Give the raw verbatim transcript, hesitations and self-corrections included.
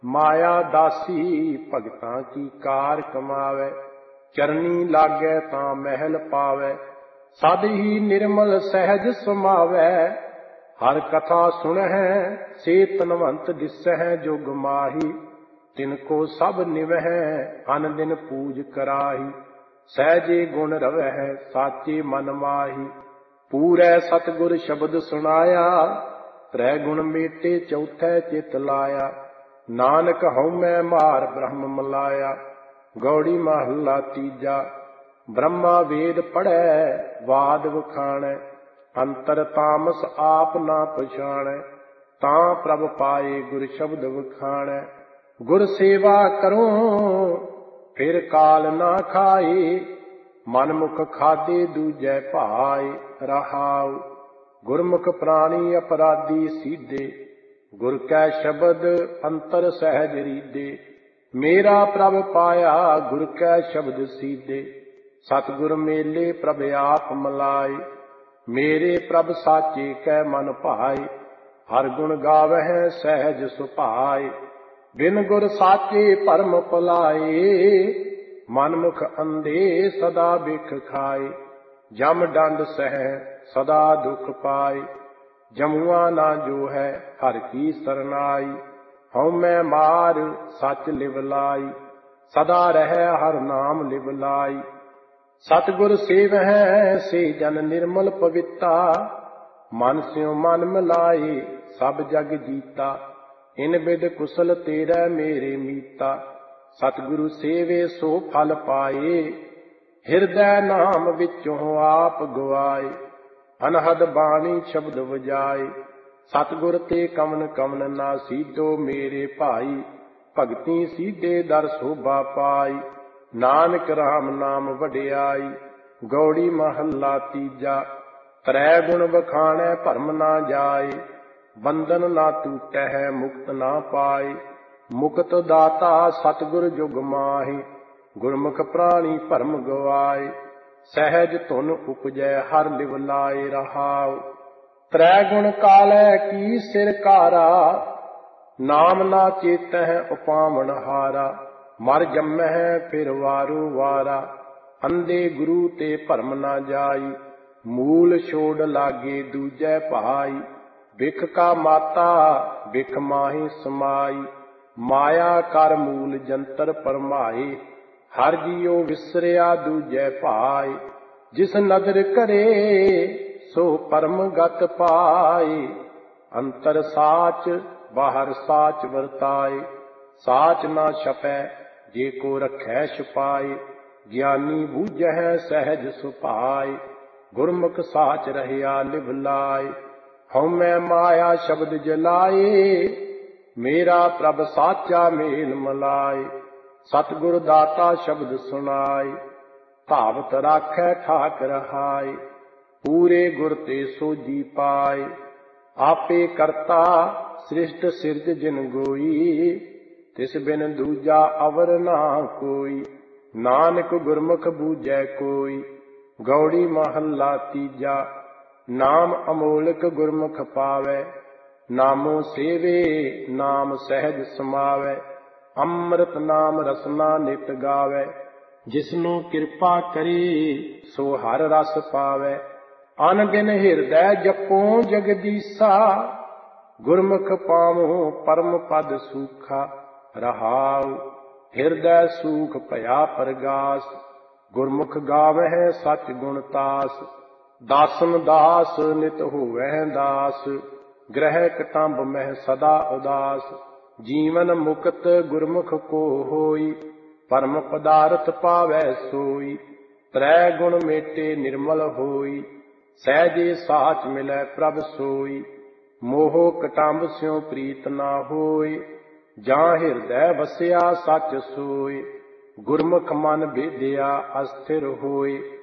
माया दासी भगतां की कार कमावै, चरनी लागै तां महल पावै। सद ही निर्मल सहज समावै, हर कथा सुनहै से तनवंत दिसहै जुग माही। तिनको सब निवहै अन दिन पूज कराही, सहजे गुण रवै साचे मन माही। पूरै सतगुर शब्द सुनाया, त्रै गुण मेटे चौथै चित लाया। नानक हउमੈ मार ब्रह्म मलाया, गौड़ी महला तीजा। ब्रह्मा वेद पढ़ै वाद वखाणै, अंतर तामस आप ना पछाणै। तां प्रभ पाए गुर शब्द वखाणै, गुर सेवा करो फिर काल ना खाए। मन मुख खादे दूजै भाए रहाउ, गुरमुख प्राणी अपराधी सीधे। गुर कै शब्द अंतर सहज रीदे, मेरा प्रभ पाया गुर कै शब्द सीधे। सतगुर मेले प्रभ आप मलाए, मेरे प्रभ साचे कै मन भाए। हर गुण गावਹਿ सहज सुभाए, बिन गुर साचे परम पलाए। मन मुख अंधे सदा बिख खाए, जम डंड सह सदा दुख पाए। जमुआ ना जो है हर की सरनाई, हउमੈ मार सच लिवलाई। सदा रहै हर नाम लिवलाई, सतगुर सेवਹਿ से जन निर्मल पविता। मन स्यों मन मिलाए सब जग जीता, इन बिद कुशल तेरै मेरे मीता। सतगुरु सेवे सो फल पाए, हिरदै नाम विचों आप गवाए। अनहद बाणी शब्द वजाए, सतगुर ते कवन कवन ना सीधो मेरे भाई। भगती सीधे दर शोभा पाई, नानक राम नाम वडियाई। गौड़ी महला तीजा। त्रै गुण वखाणै भरम ना जाए, बंधन ना टूटै मुक्त ना पाए। मुक्त दाता सतगुर जुग माहि, गुरमुख प्राणी भरम गवाए। सहज धुन उपजै हर लिव लाए रहाउ, त्रै गुण कालै की सिर कारा। नाम ना चेतਹਿ उपावण हारा, मर जम्मਹਿ फिर वारू वारा। अंधे गुरु ते भरम ना जाई, मूल छोड़ लागे दूजै भाई। बिख का माता बिख माहि समाई, माया कर मूल जंतर परमाए। हर जियो विसरिया दूजै भाई, जिस नदर करे सो परम गत पाए। अंतर साच बाहर साच वरताए, साच ना छपै जे को रखै छुपाए। ज्ञानी बूझਹਿ सहज सुभाए, गुरमुख साच रहया लिव लाए। हउमੈ माया शब्द जलाए, मेरा प्रभ साचा मेल मलाए। सतगुर दाता शब्द सुनाए, धावत राखै ठाक रहाए। पूरे गुर ते सोजी पाए, आपे करता सृष्ट सिरज जिन गोई। तिस बिन दूजा अवर ना कोई, नानक गुरमुख बूझै कोई। गौड़ी महला तीजा। नाम अमोलक गुरमुख पावै, नामो सेवे नाम सहज समावै। ਅੰਮ੍ਰਿਤ ਨਾਮ ਰਸਨਾ ਨਿਤ ਗਾਵੈ, ਜਿਸਨੂੰ ਕਿਰਪਾ ਕਰੀ ਸੋ ਹਰ ਰਸ ਪਾਵੈ। ਅਨਦਿਨ ਹਿਰਦੈ ਜਪੋ ਜਗਦੀਸਾ, ਗੁਰਮੁਖ ਪਾਵੋ ਪਰਮ ਪਦ ਸੂਖਾ ਰਹਾਉ। ਹਿਰਦੈ ਸੂਖ ਭਇਆ ਪਰਗਾਸ, ਗੁਰਮੁਖ ਗਾਵਹਿ ਸਚ ਗੁਣ ਤਾਸ। ਦਾਸਨ ਦਾਸ ਨਿਤ ਹੋਵੈ ਦਾਸ, ਗ੍ਰਹਿ ਕਟੰਬ ਮਹਿ ਸਦਾ ਉਦਾਸ। जीवन मुक्त गुरमुख को होई, परम पदार्थ पावै सोई। त्रै गुण मेटे निर्मल होई, सहजे साच मिलै प्रभ सोई। मोह कटंब स्यों प्रीत ना होई, जां हिरदै वसिया सच सोई। गुरमुख मन भेदिया अस्थिर होई,